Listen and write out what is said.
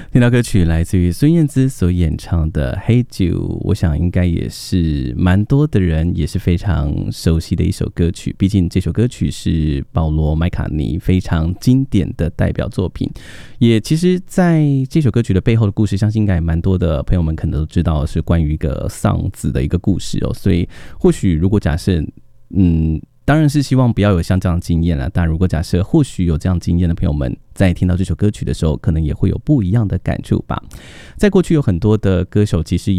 听到歌曲来自于孙燕姿所演唱的《黑酒》，我想应该也是蛮多的人也是非常熟悉的一首歌曲，毕竟这首歌曲是保罗·麦卡尼非常经典的代表作品。也其实在这首歌曲的背后的故事，相信应该蛮多的朋友们可能都知道是关于一个丧子的一个故事哦。所以或许如果假设当然是希望不要有像这样的经验啦，但如果假设或许有这样经验的朋友们在听到这首歌曲的时候，可能也会有不一样的感触吧。在过去有很多的歌手其实